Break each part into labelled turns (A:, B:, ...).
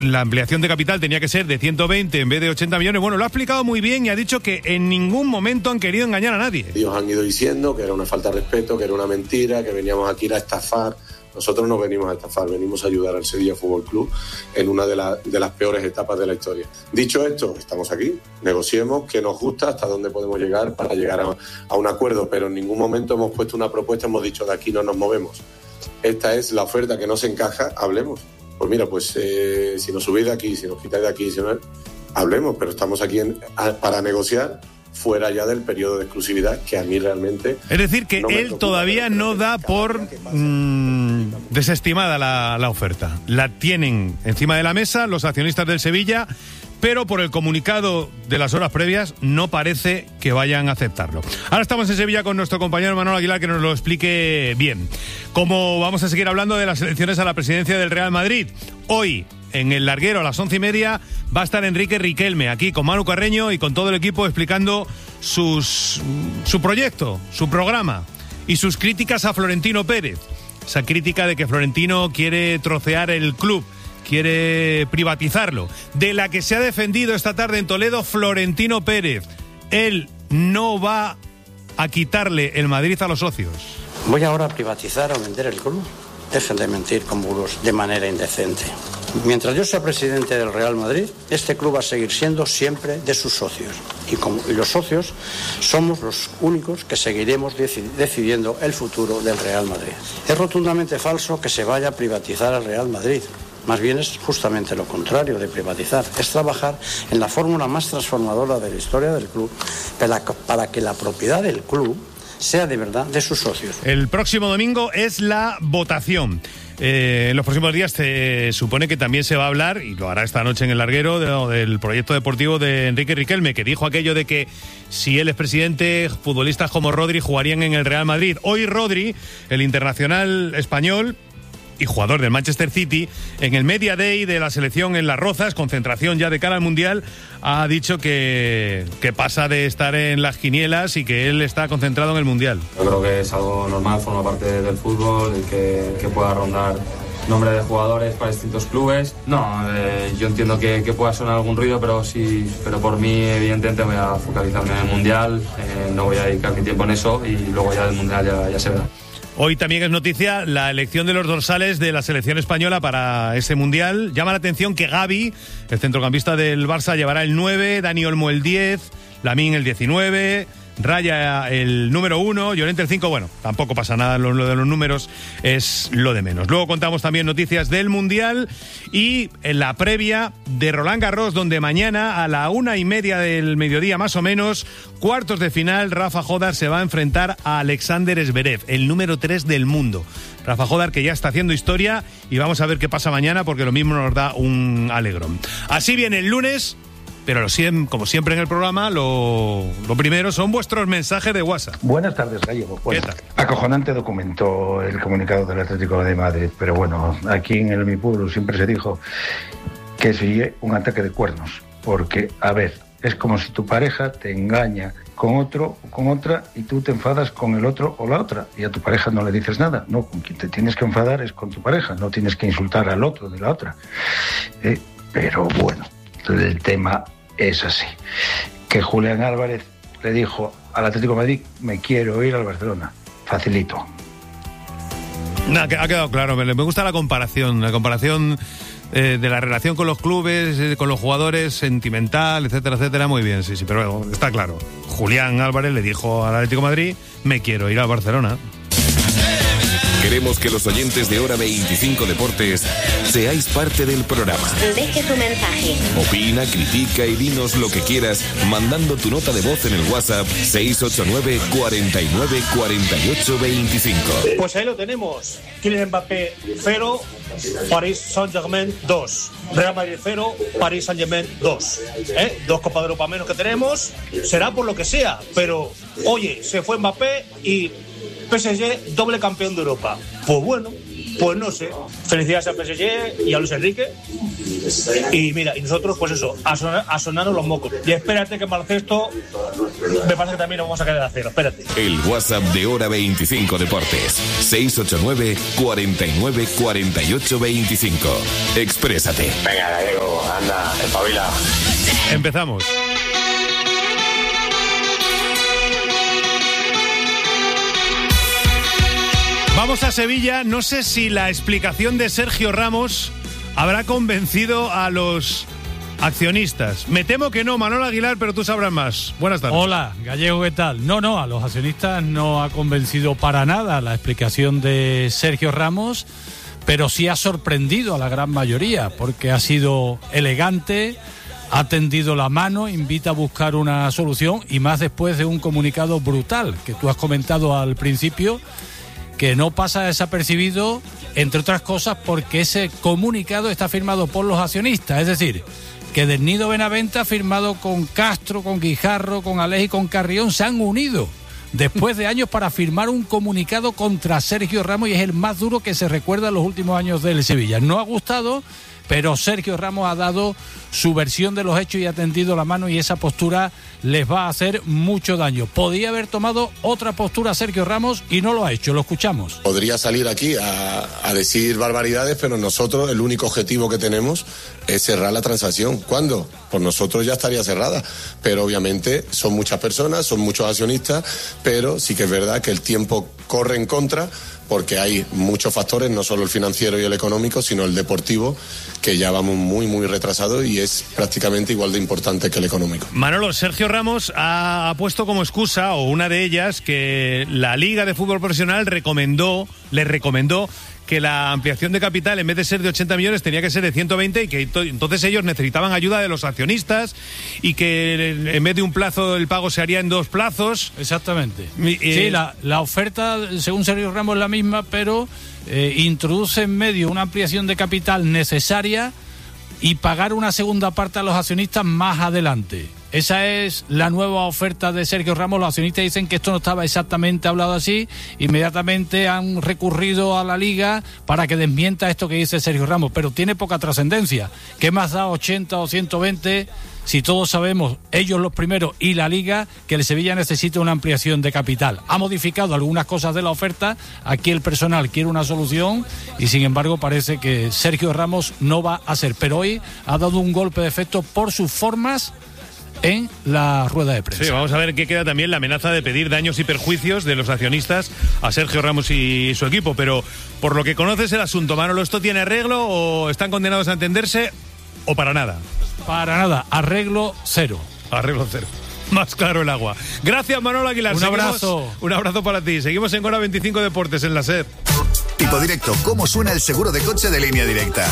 A: la ampliación de capital tenía que ser de 120 en vez de 80 millones. Bueno, lo ha explicado muy bien y ha dicho que en ningún momento han querido engañar a nadie.
B: Ellos han ido diciendo que era una falta de respeto, que era una mentira, que veníamos aquí a estafar. Nosotros no venimos a estafar, venimos a ayudar al Sevilla Fútbol Club en una de las peores etapas de la historia. Dicho esto, estamos aquí, negociemos, que nos gusta, hasta dónde podemos llegar para llegar a un acuerdo, pero en ningún momento hemos puesto una propuesta, hemos dicho de aquí no nos movemos. Esta es la oferta que nos encaja, hablemos. Pues mira, si nos subís de aquí, si nos quitáis de aquí, si no, hablemos, pero estamos aquí para negociar fuera ya del periodo de exclusividad, que a mí realmente...
A: Es decir, que él todavía no da por desestimada la oferta. La tienen encima de la mesa los accionistas del Sevilla, pero por el comunicado de las horas previas no parece que vayan a aceptarlo. Ahora estamos en Sevilla con nuestro compañero Manolo Aguilar, que nos lo explique bien. Como vamos a seguir hablando de las elecciones a la presidencia del Real Madrid. Hoy, en el larguero a las 11:30, va a estar Enrique Riquelme aquí con Manu Carreño y con todo el equipo explicando su proyecto, su programa y sus críticas a Florentino Pérez. Esa crítica de que Florentino quiere trocear el club, quiere privatizarlo, de la que se ha defendido esta tarde en Toledo Florentino Pérez. Él no va a quitarle el Madrid a los socios.
C: ¿Voy ahora a privatizar o vender el club? Dejen de mentir con bulos de manera indecente. Mientras yo sea presidente del Real Madrid, este club va a seguir siendo siempre de sus socios. Y los socios somos los únicos que seguiremos decidiendo el futuro del Real Madrid. Es rotundamente falso que se vaya a privatizar al Real Madrid. Más bien es justamente lo contrario de privatizar. Es trabajar en la fórmula más transformadora de la historia del club para que la propiedad del club sea de verdad de sus socios.
A: El próximo domingo es la votación. En los próximos días se supone que también se va a hablar, y lo hará esta noche en el larguero, del proyecto deportivo de Enrique Riquelme, que dijo aquello de que si él es presidente, futbolistas como Rodri jugarían en el Real Madrid. Hoy Rodri, el internacional español y jugador del Manchester City, en el Media Day de la selección en Las Rozas, concentración ya de cara al Mundial, ha dicho que pasa de estar en las quinielas y que él está concentrado en el Mundial.
D: Yo creo que es algo normal, forma parte del fútbol, el que pueda rondar nombre de jugadores para distintos clubes. No, yo entiendo que pueda sonar algún ruido, pero por mí evidentemente voy a focalizarme en el Mundial, no voy a dedicar mi tiempo en eso y luego ya del Mundial ya se verá.
A: Hoy también es noticia la elección de los dorsales de la selección española para ese Mundial. Llama la atención que Gavi, el centrocampista del Barça, llevará el 9, Dani Olmo el 10, Lamine el 19, Raya el número 1, Llorente el 5. Bueno, tampoco pasa nada, lo de los números es lo de menos. Luego contamos también noticias del Mundial y en la previa de Roland Garros, donde mañana a la 1:30 del mediodía más o menos, cuartos de final, Rafa Jodar se va a enfrentar a Alexander Zverev, el número 3 del mundo. Rafa Jodar, que ya está haciendo historia, y vamos a ver qué pasa mañana, porque lo mismo nos da un alegrón. Así viene el lunes. Pero como siempre en el programa, lo primero son vuestros mensajes de WhatsApp.
E: Buenas tardes, Gallego.
A: ¿Qué tal?
E: Acojonante documento el comunicado del Atlético de Madrid, pero bueno, aquí en mi pueblo siempre se dijo que sería un ataque de cuernos, porque, a ver, es como si tu pareja te engaña con otro o con otra y tú te enfadas con el otro o la otra y a tu pareja no le dices nada. No, con quien te tienes que enfadar es con tu pareja, no tienes que insultar al otro de la otra. Pero bueno, el tema es así, que Julián Álvarez le dijo al Atlético de Madrid: me quiero ir al Barcelona. Facilito.
A: Ha quedado claro. Me gusta la comparación de la relación con los clubes, con los jugadores, sentimental, etcétera, etcétera. Muy bien, sí, pero bueno, está claro. Julián Álvarez le dijo al Atlético de Madrid: me quiero ir al Barcelona.
F: Queremos que los oyentes de Hora 25 Deportes seáis parte del programa.
G: Deje su mensaje.
F: Opina, critica y dinos lo que quieras mandando tu nota de voz en el WhatsApp 689 49 48 25.
H: Pues ahí lo tenemos. Kylian Mbappé 0, Paris Saint-Germain 2. Real Madrid 0, Paris Saint-Germain 2. 2 Copas de Europa menos que tenemos. Será por lo que sea, pero oye, se fue Mbappé y PSG doble campeón de Europa. Pues bueno, Pues no sé. Felicidades al PSG y a Luis Enrique. Y mira, y nosotros, pues eso, a sonarnos los mocos. Y espérate que en baloncesto me parece que también nos vamos a caer a cero. Espérate.
F: El WhatsApp de Hora 25 Deportes. 689 49 48 25. Exprésate.
B: Venga, Gallego, anda, espabila.
A: Empezamos. Vamos a Sevilla. No sé si la explicación de Sergio Ramos habrá convencido a los accionistas. Me temo que no, Manolo Aguilar, pero tú sabrás más. Buenas tardes.
G: Hola, Gallego, ¿qué tal? No, a los accionistas no ha convencido para nada la explicación de Sergio Ramos, pero sí ha sorprendido a la gran mayoría, porque ha sido elegante, ha tendido la mano, invita a buscar una solución, y más después de un comunicado brutal que tú has comentado al principio, que no pasa desapercibido, entre otras cosas porque ese comunicado está firmado por los accionistas, es decir, que Del Nido Benavente ha firmado con Castro, con Guijarro, con Aleix y con Carrión, se han unido después de años para firmar un comunicado contra Sergio Ramos, y es el más duro que se recuerda en los últimos años del Sevilla. No ha gustado, pero Sergio Ramos ha dado su versión de los hechos y ha tendido la mano, y esa postura les va a hacer mucho daño. Podía haber tomado otra postura Sergio Ramos y no lo ha hecho. Lo escuchamos.
B: Podría salir aquí a decir barbaridades, pero nosotros el único objetivo que tenemos es cerrar la transacción. ¿Cuándo? Pues nosotros ya estaría cerrada, pero obviamente son muchas personas, son muchos accionistas, pero sí que es verdad que el tiempo corre en contra, porque hay muchos factores, no solo el financiero y el económico, sino el deportivo, que ya vamos muy retrasados y es prácticamente igual de importante que el económico.
A: Manolo, Sergio Ramos ha puesto como excusa, o una de ellas, que la Liga de Fútbol Profesional le recomendó que la ampliación de capital, en vez de ser de 80 millones, tenía que ser de 120, y que entonces ellos necesitaban ayuda de los accionistas, y que en vez de un plazo el pago se haría en 2 plazos.
G: Exactamente. Sí, la oferta, según Sergio Ramos, es la misma, pero introduce en medio una ampliación de capital necesaria y pagar una segunda parte a los accionistas más adelante. Esa es la nueva oferta de Sergio Ramos. Los accionistas dicen que esto no estaba exactamente hablado así. Inmediatamente han recurrido a la Liga para que desmienta esto que dice Sergio Ramos, pero tiene poca trascendencia. ¿Qué más da 80 o 120 si todos sabemos, ellos los primeros y la Liga, que el Sevilla necesita una ampliación de capital? Ha modificado algunas cosas de la oferta. Aquí el personal quiere una solución y sin embargo parece que Sergio Ramos no va a ser. Pero hoy ha dado un golpe de efecto por sus formas en la rueda de prensa.
A: Sí, vamos a ver qué queda también la amenaza de pedir daños y perjuicios de los accionistas a Sergio Ramos y su equipo. Pero por lo que conoces el asunto, Manolo, ¿esto tiene arreglo o están condenados a entenderse o para nada?
G: Para nada, arreglo cero.
A: Arreglo cero. Más claro el agua. Gracias, Manolo Aguilar.
G: Un abrazo.
A: Un abrazo para ti. Seguimos en Hora 25 Deportes en la SER.
I: Tipo Directo, ¿cómo suena el seguro de coche de Línea Directa?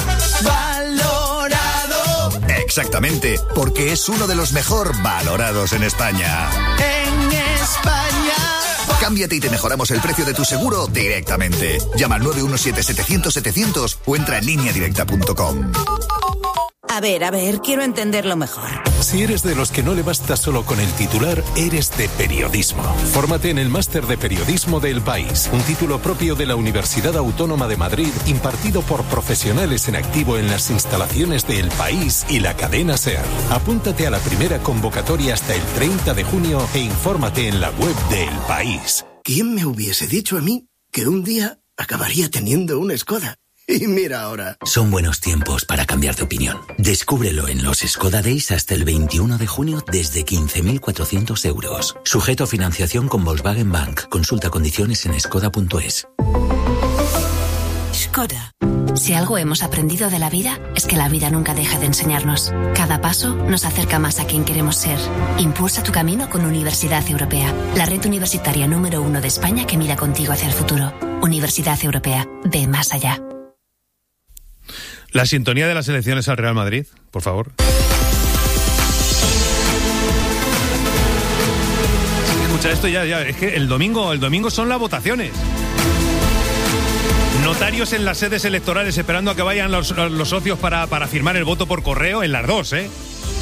J: Valorado.
I: Exactamente, porque es uno de los mejor valorados en España.
J: En España.
I: Cámbiate y te mejoramos el precio de tu seguro directamente. Llama al 917-700-700 o entra en lineadirecta.com.
K: A ver, quiero entenderlo mejor.
L: Si eres de los que no le basta solo con el titular, eres de periodismo. Fórmate en el Máster de Periodismo de El País, un título propio de la Universidad Autónoma de Madrid, impartido por profesionales en activo en las instalaciones de El País y la cadena SER. Apúntate a la primera convocatoria hasta el 30 de junio e infórmate en la web de El País.
M: ¿Quién me hubiese dicho a mí que un día acabaría teniendo una Skoda? Y mira ahora.
N: Son buenos tiempos para cambiar de opinión. Descúbrelo en los Skoda Days hasta el 21 de junio desde 15.400 euros. Sujeto a financiación con Volkswagen Bank. Consulta condiciones en skoda.es.
O: Skoda. Si algo hemos aprendido de la vida, es que la vida nunca deja de enseñarnos. Cada paso nos acerca más a quien queremos ser. Impulsa tu camino con Universidad Europea, la red universitaria número 1 de España que mira contigo hacia el futuro. Universidad Europea. Ve más allá.
A: La sintonía de las elecciones al Real Madrid, por favor. Escucha esto ya, es que el domingo son las votaciones. Notarios en las sedes electorales esperando a que vayan los socios para firmar el voto por correo en las dos, ¿eh?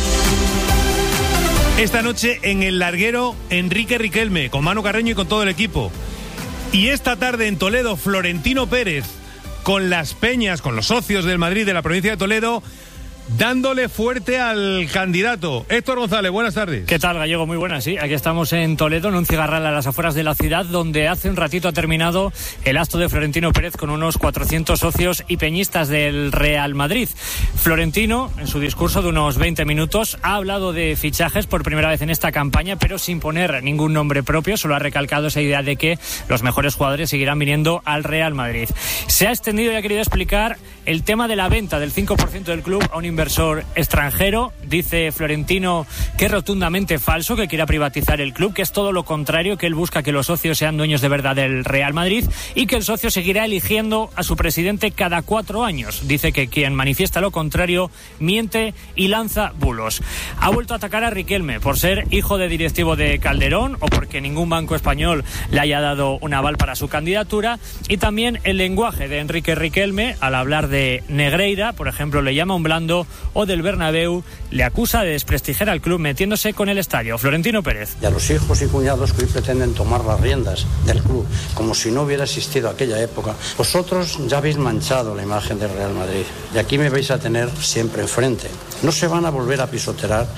A: Esta noche en el larguero Enrique Riquelme, con Manu Carreño y con todo el equipo. Y esta tarde en Toledo, Florentino Pérez, con las peñas, con los socios del Madrid de la provincia de Toledo, dándole fuerte al candidato. Héctor González, buenas tardes.
P: ¿Qué tal, Gallego? Muy buenas, sí. Aquí estamos en Toledo, en un cigarral a las afueras de la ciudad, donde hace un ratito ha terminado el acto de Florentino Pérez con unos 400 socios y peñistas del Real Madrid. Florentino, en su discurso de unos 20 minutos, ha hablado de fichajes por primera vez en esta campaña, pero sin poner ningún nombre propio. Solo ha recalcado esa idea de que los mejores jugadores seguirán viniendo al Real Madrid. Se ha extendido y ha querido explicar el tema de la venta del 5% del club a un inversor extranjero. Dice Florentino que es rotundamente falso, que quiera privatizar el club, que es todo lo contrario, que él busca que los socios sean dueños de verdad del Real Madrid y que el socio seguirá eligiendo a su presidente cada 4 años. Dice que quien manifiesta lo contrario miente y lanza bulos. Ha vuelto a atacar a Riquelme por ser hijo de directivo de Calderón o porque ningún banco español le haya dado un aval para su candidatura, y también el lenguaje de Enrique Riquelme al hablar de Negreira, por ejemplo, le llama un blando, o del Bernabéu le acusa de desprestigiar al club metiéndose con el estadio. Florentino Pérez.
C: Y a los hijos y cuñados que hoy pretenden tomar las riendas del club como si no hubiera existido aquella época, vosotros ya habéis manchado la imagen del Real Madrid y aquí me vais a tener siempre enfrente. No se van a volver a pisotear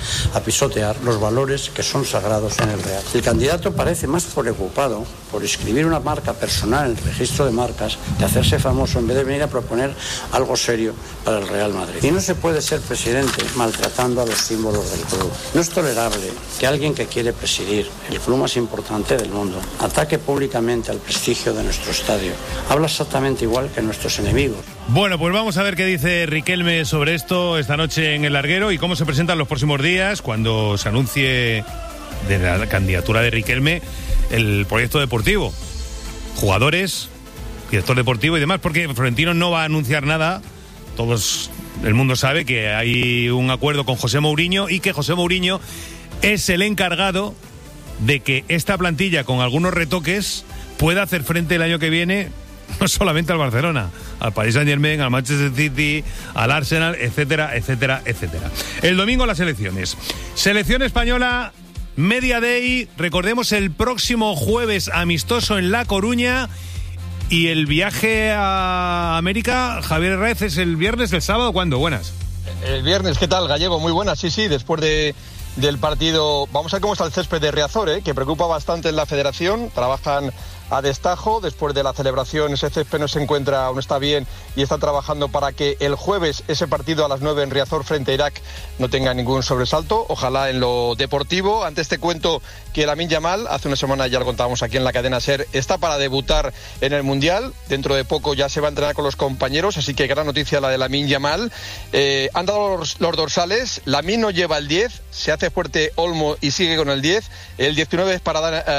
C: los valores que son sagrados en el Real. El candidato parece más preocupado por escribir una marca personal en el registro de marcas, de hacerse famoso, en vez de venir a proponer algo serio para el Real Madrid. Y no se puede ser presidente maltratando a los símbolos del club. No es tolerable que alguien que quiere presidir el club más importante del mundo ataque públicamente al prestigio de nuestro estadio. Habla exactamente igual que nuestros enemigos.
A: Bueno, pues vamos a ver qué dice Riquelme sobre esto esta noche en El Larguero y cómo se presentan los próximos días cuando se anuncie de la candidatura de Riquelme el proyecto deportivo. Jugadores, director deportivo y demás, porque Florentino no va a anunciar nada. Todos el mundo sabe que hay un acuerdo con José Mourinho y que José Mourinho es el encargado de que esta plantilla, con algunos retoques, pueda hacer frente el año que viene no solamente al Barcelona, al Paris Saint-Germain, al Manchester City, al Arsenal, etcétera, etcétera, etcétera. El domingo las elecciones. Selección española, Media Day, recordemos el próximo jueves amistoso en La Coruña. Y el viaje a América, Javier Herraiz, ¿es el viernes, el sábado? ¿Cuándo? Buenas.
Q: El viernes, ¿qué tal, Gallego? Muy buenas, sí, después del partido. Vamos a ver cómo está el césped de Riazor, que preocupa bastante en la federación. Trabajan a destajo. Después de la celebración, ese césped no se encuentra, aún está bien, y está trabajando para que el jueves ese partido a las 9 en Riazor frente a Irak no tenga ningún sobresalto. Ojalá en lo deportivo. Antes te cuento que Lamine Yamal, hace una semana ya lo contábamos aquí en la cadena SER, está para debutar en el Mundial. Dentro de poco ya se va a entrenar con los compañeros, así que gran noticia la de Lamine Yamal. Han dado los dorsales. Lamine no lleva el 10, se hace fuerte Olmo y sigue con el 10. El 19 es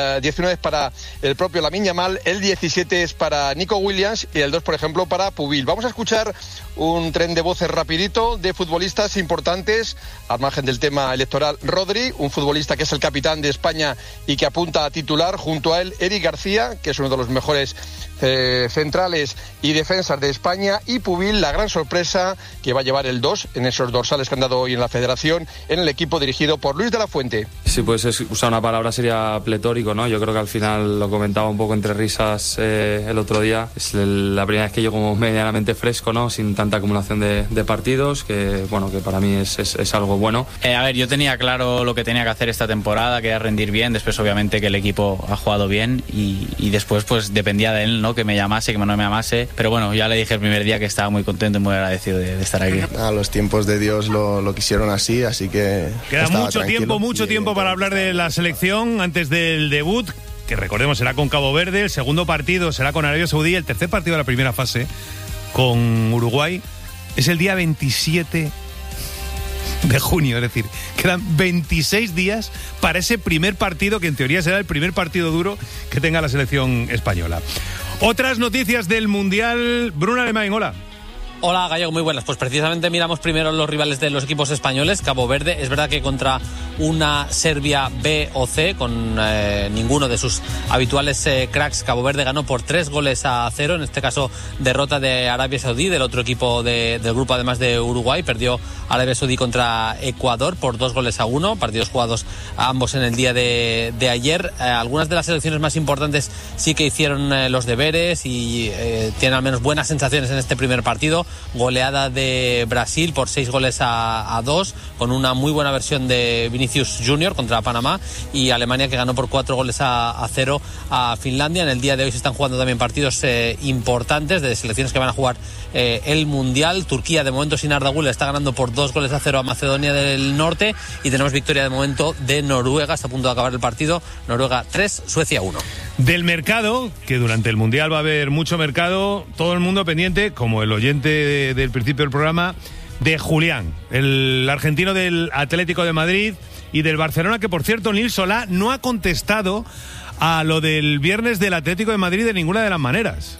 Q: para el propio Lamine Yamal, el 17 es para Nico Williams y el 2, por ejemplo, para Pubil. Vamos a escuchar un tren de voces rapidito de futbolistas importantes, al margen del tema electoral. Rodri, un futbolista que es el capitán de España y que apunta a titular, junto a él Eric García, que es uno de los mejores centrales y defensas de España, y Pubil, la gran sorpresa, que va a llevar el 2 en esos dorsales que han dado hoy en la federación, en el equipo dirigido por Luis de la Fuente.
D: Si puedes usar una palabra sería pletórico, ¿no? Yo creo que al final, lo comentaba un poco entre risas el otro día, es la primera vez que yo como medianamente fresco, ¿no? Sin tanta acumulación de partidos, que bueno, que para mí es algo bueno.
R: A ver, yo tenía claro lo que tenía que hacer esta temporada, que era rendir bien. Después obviamente que el equipo ha jugado bien y después pues dependía de él, ¿no? Que me llamase, que no me llamase, pero bueno, ya le dije el primer día que estaba muy contento y muy agradecido de estar aquí.
S: A los tiempos de Dios lo quisieron así que
A: queda mucho tiempo para hablar de la selección antes del debut, que recordemos será con Cabo Verde. El segundo partido será con Arabia Saudí. El tercer partido de la primera fase con Uruguay es el día 27 de junio, es decir, quedan 26 días para ese primer partido, que en teoría será el primer partido duro que tenga la selección española. Otras noticias del Mundial. Bruno Alemán, hola.
T: Hola Gallego, muy buenas. Pues precisamente miramos primero los rivales de los equipos españoles. Cabo Verde, es verdad que contra una Serbia B o C, con ninguno de sus habituales cracks, Cabo Verde ganó por 3-0, en este caso derrota de Arabia Saudí, del otro equipo del grupo, además de Uruguay. Perdió Arabia Saudí contra Ecuador por 2-1, partidos jugados ambos en el día de ayer. Algunas de las selecciones más importantes sí que hicieron los deberes y tienen al menos buenas sensaciones en este primer partido. Goleada de Brasil por 6-2, con una muy buena versión de Vinicius Junior contra Panamá, y Alemania, que ganó por 4-0 a Finlandia. En el día de hoy se están jugando también partidos importantes de selecciones que van a jugar el Mundial. Turquía, de momento sin Arda Güler, está ganando por 2-0 a Macedonia del Norte, y tenemos victoria de momento de Noruega. Está a punto de acabar el partido. Noruega 3, Suecia 1.
A: Del mercado, que durante el Mundial va a haber mucho mercado, todo el mundo pendiente, como el oyente del principio del programa, de Julián, el argentino del Atlético de Madrid y del Barcelona, que por cierto Nil Solá no ha contestado a lo del viernes del Atlético de Madrid de ninguna de las maneras.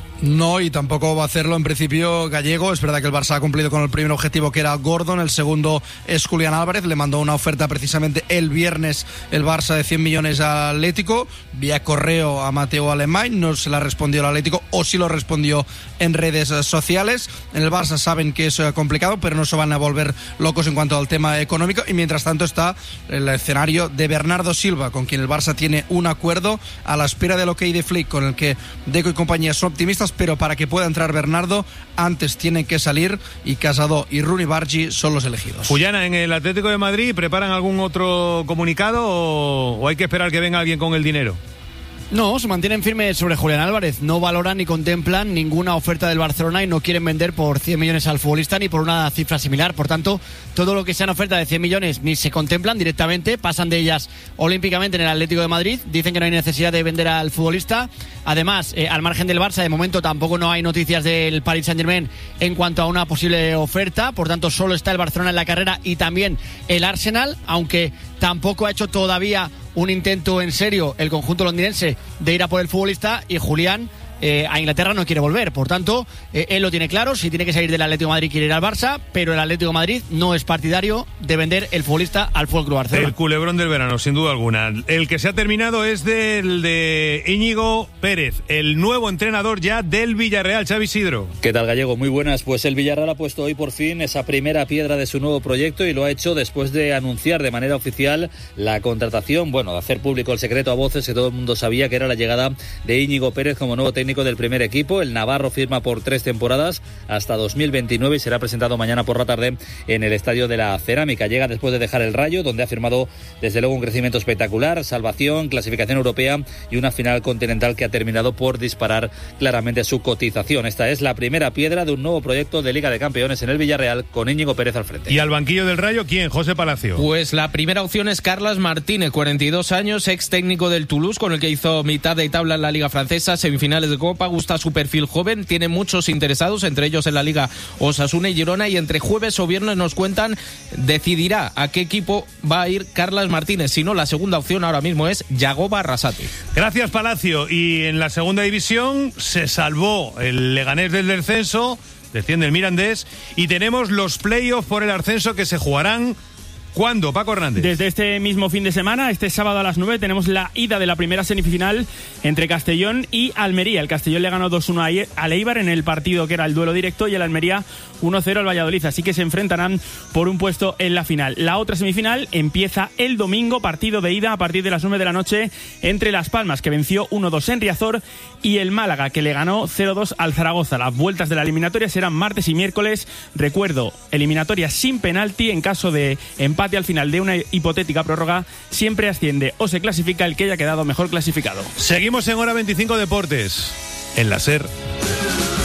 U: No, y tampoco va a hacerlo en principio Gallego. Es verdad que el Barça ha cumplido con el primer objetivo, que era Gordon. El segundo es Julián Álvarez. Le mandó una oferta precisamente el viernes el Barça de 100 millones al Atlético, vía correo a Mateo Alemán. No se la respondió el Atlético, o sí lo respondió en redes sociales. En el Barça saben que es complicado, pero no se van a volver locos en cuanto al tema económico. Y mientras tanto está el escenario de Bernardo Silva, con quien el Barça tiene un acuerdo, a la espera del ok de Flick, con el que Deco y compañía son optimistas. Pero para que pueda entrar Bernardo, antes tienen que salir, y Casado y Rooney Bargi son los elegidos.
A: Juliana, ¿en el Atlético de Madrid preparan algún otro comunicado o hay que esperar que venga alguien con el dinero?
V: No, se mantienen firmes sobre Julián Álvarez. No valoran ni contemplan ninguna oferta del Barcelona y no quieren vender por 100 millones al futbolista ni por una cifra similar. Por tanto, todo lo que sean ofertas de 100 millones ni se contemplan directamente, pasan de ellas olímpicamente en el Atlético de Madrid. Dicen que no hay necesidad de vender al futbolista. Además, al margen del Barça, de momento tampoco no hay noticias del Paris Saint-Germain en cuanto a una posible oferta. Por tanto, solo está el Barcelona en la carrera y también el Arsenal, aunque tampoco ha hecho todavía un intento en serio el conjunto londinense de ir a por el futbolista, y Julián a Inglaterra no quiere volver. Por tanto, él lo tiene claro: si tiene que salir del Atlético de Madrid, quiere ir al Barça, pero el Atlético de Madrid no es partidario de vender el futbolista al F.C. Barcelona.
A: El culebrón del verano, sin duda alguna. El que se ha terminado es del de Íñigo Pérez, el nuevo entrenador ya del Villarreal. Xavi Isidro.
W: ¿Qué tal, Gallego? Muy buenas. Pues el Villarreal ha puesto hoy por fin esa primera piedra de su nuevo proyecto, y lo ha hecho después de anunciar de manera oficial la contratación, de hacer público el secreto a voces, que todo el mundo sabía que era la llegada de Íñigo Pérez como nuevo técnico del primer equipo. El navarro firma por 3 temporadas hasta 2029 y será presentado mañana por la tarde en el Estadio de la Cerámica. Llega después de dejar el Rayo, donde ha firmado desde luego un crecimiento espectacular, salvación, clasificación europea y una final continental que ha terminado por disparar claramente su cotización. Esta es la primera piedra de un nuevo proyecto de Liga de Campeones en el Villarreal, con Íñigo Pérez al frente.
A: ¿Y al banquillo del Rayo quién? José Palacio.
X: Pues la primera opción es Carles Martínez, 42 años, ex técnico del Toulouse, con el que hizo mitad de tabla en la Liga Francesa, semifinales de Copa. Gusta su perfil joven, tiene muchos interesados, entre ellos en la Liga Osasuna y Girona, y entre jueves o viernes nos cuentan, decidirá a qué equipo va a ir Carles Martínez. Si no, la segunda opción ahora mismo es Yagoba Arrasate.
A: Gracias, Palacio. Y en la segunda división se salvó el Leganés del descenso, desciende el Mirandés, y tenemos los playoffs por el ascenso que se jugarán. ¿Cuándo, Paco Hernández?
Y: Desde este mismo fin de semana, este sábado a las 9, tenemos la ida de la primera semifinal entre Castellón y Almería. El Castellón le ganó 2-1 al Eibar en el partido que era el duelo directo, y el Almería 1-0 al Valladolid, así que se enfrentarán por un puesto en la final. La otra semifinal empieza el domingo, partido de ida a partir de las 9 de la noche entre Las Palmas, que venció 1-2 en Riazor, y el Málaga, que le ganó 0-2 al Zaragoza. Las vueltas de la eliminatoria serán martes y miércoles. Recuerdo, eliminatoria sin penalti. En caso de empate al final de una hipotética prórroga, siempre asciende o se clasifica el que haya quedado mejor clasificado.
A: Seguimos en Hora 25 Deportes, en la SER.